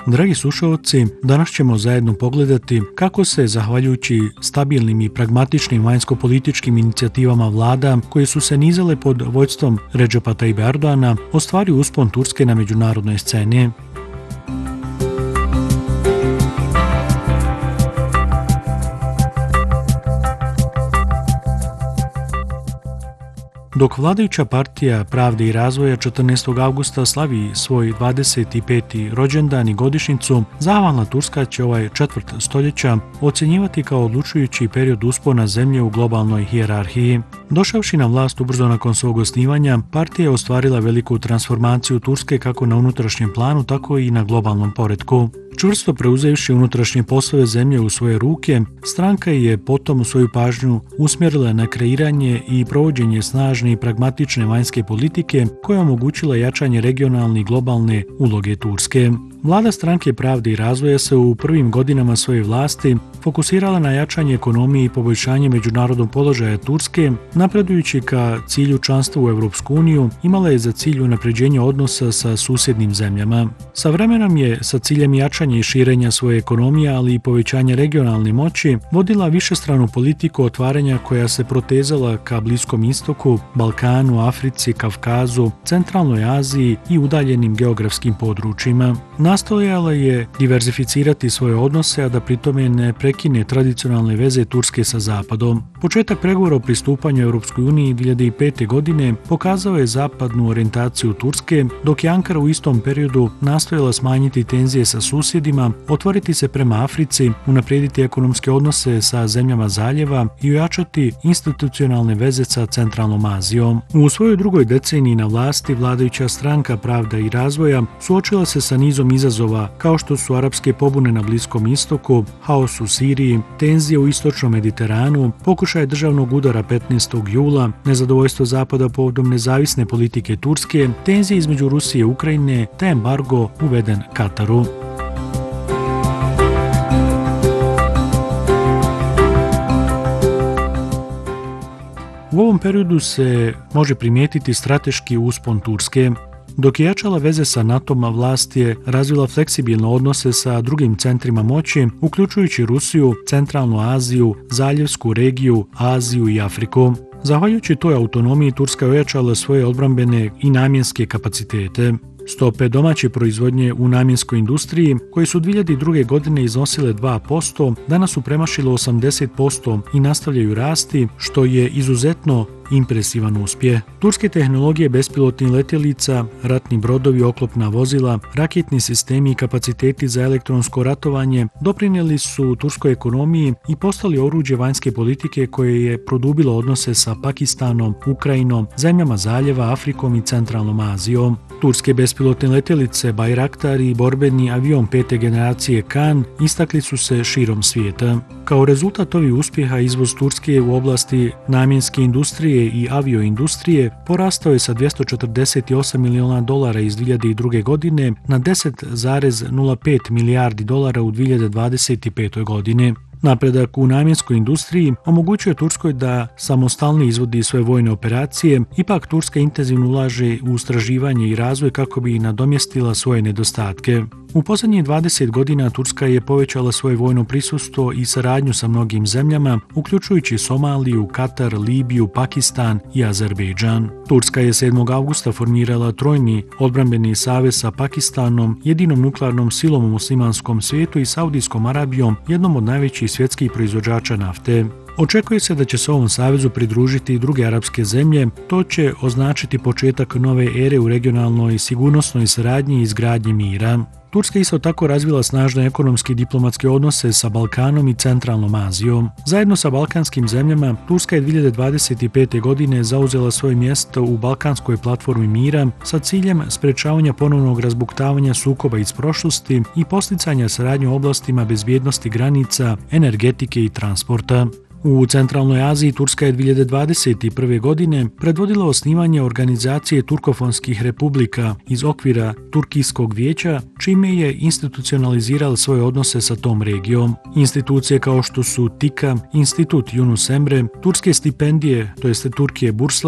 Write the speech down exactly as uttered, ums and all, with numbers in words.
Dragi slušalci, danas ćemo zajedno pogledati kako se, zahvaljujući stabilnim i pragmatičnim vanjsko-političkim inicijativama vlada koje su se nizale pod vođstvom Redžepa Tajipa Erdoana, ostvario uspon Turske na međunarodnoj sceni. Dok vladajuća partija Pravde i razvoja četrnaestog avgusta slavi svoj dvadeset peti rođendan i godišnjicu, zahvalna Turska će ovaj četvrt stoljeća ocjenjivati kao odlučujući period uspona zemlje u globalnoj hijerarhiji. Došavši na vlast ubrzo nakon svog osnivanja, partija je ostvarila veliku transformaciju Turske kako na unutrašnjem planu, tako i na globalnom poretku. Čvrsto preuzevši unutrašnje poslove zemlje u svoje ruke, stranka je potom svoju pažnju usmjerila na kreiranje i provođenje snažne i pragmatične vanjske politike koja je omogućila jačanje regionalne i globalne uloge Turske. Vlada Stranke Pravde i razvoja se u prvim godinama svoje vlasti fokusirala na jačanje ekonomije i poboljšanje međunarodnog položaja Turske, napredujući ka cilju članstva u Europsku uniju, imala je za cilj unapređenje odnosa sa susjednim zemljama. Sa vremenom je, sa ciljem jačanja i širenja svoje ekonomije, ali i povećanja regionalne moći, vodila višestranu politiku otvaranja koja se protezala ka Bliskom istoku, Balkanu, Africi, Kavkazu, Centralnoj Aziji i udaljenim geografskim područjima. Nastojala je diverzificirati svoje odnose, a da pritome ne prekine tradicionalne veze Turske sa Zapadom. Početak pregovora o pristupanju Europskoj uniji dvije hiljade pete. godine pokazao je zapadnu orijentaciju Turske, dok je Ankara u istom periodu nastojala smanjiti tenzije sa susjedima, otvoriti se prema Africi, unaprijediti ekonomske odnose sa zemljama zaljeva i ojačati institucionalne veze sa Centralnom Azijom. U svojoj drugoj deceniji na vlasti vladajuća Stranka Pravda i razvoja suočila se sa nizom izazova kao što su arapske pobune na Bliskom istoku, haos u Siriji, tenzije u istočnom Mediteranu, pokušaj državnog udara petnaestog jula, nezadovoljstvo Zapada povodom nezavisne politike Turske, tenzije između Rusije i Ukrajine te embargo uveden Kataru. U ovom periodu se može primijetiti strateški uspon Turske. Dok je jačala veze sa NATO-om, vlast je razvila fleksibilne odnose sa drugim centrima moći, uključujući Rusiju, Centralnu Aziju, Zaljevsku regiju, Aziju i Afriku. Zahvaljujući toj autonomiji, Turska je ojačala svoje odbrambene i namjenske kapacitete. Stope domaće proizvodnje u namjenskoj industriji, koje su dvije hiljade druge. godine iznosile dva posto, danas su premašile osamdeset posto i nastavljaju rasti, što je izuzetno impresivan uspjeh. Turske tehnologije bespilotnih letjelica, ratni brodovi, oklopna vozila, raketni sistemi i kapaciteti za elektronsko ratovanje doprinijeli su turskoj ekonomiji i postali oruđe vanjske politike koje je produbilo odnose sa Pakistanom, Ukrajinom, zemljama zaljeva, Afrikom i Centralnom Azijom. Turske bespilotne letjelice Bayraktar i borbeni avion pete generacije Kan istakli su se širom svijeta. Kao rezultat ovih uspjeha izvoz Turske u oblasti namjenske industrije i avioindustrije porastao je sa dvjesto četrdeset osam miliona dolara iz dvije hiljade druge. godine na deset zarez nula pet milijardi dolara u dvije hiljade dvadeset pete. godine. Napredak u namjenskoj industriji omogućuje Turskoj da samostalno izvodi svoje vojne operacije, ipak Turska intenzivno ulaže u istraživanje i razvoj kako bi nadomjestila svoje nedostatke. U posljednjih dvadeset godina Turska je povećala svoje vojno prisustvo i saradnju sa mnogim zemljama, uključujući Somaliju, Katar, Libiju, Pakistan i Azerbejdžan. Turska je sedmog avgusta formirala trojni odbrambeni savez sa Pakistanom, jedinom nuklearnom silom u muslimanskom svijetu, i Saudijskom Arabijom, jednom od najvećih svjetskih proizvođača nafte. Očekuje se da će se ovom savezu pridružiti i druge arapske zemlje. To će označiti početak nove ere u regionalnoj sigurnosnoj saradnji i izgradnji mira. Turska isto tako razvila snažne ekonomske i diplomatske odnose sa Balkanom i Centralnom Azijom. Zajedno sa balkanskim zemljama, Turska je dvije hiljade dvadeset pete. godine zauzela svoje mjesto u Balkanskoj platformi mira sa ciljem sprečavanja ponovnog razbuktavanja sukoba iz prošlosti i posticanja saradnje u oblastima bezbjednosti granica, energetike i transporta. U Centralnoj Aziji Turska je dvije hiljade dvadeset prve. godine predvodila osnivanje organizacije turkofonskih republika iz okvira Turkijskog vijeća, čime je institucionalizirala svoje odnose sa tom regijom. Institucije kao što su TİKA, Institut Yunus Emre, turske stipendije, to jest Turkije Burslar,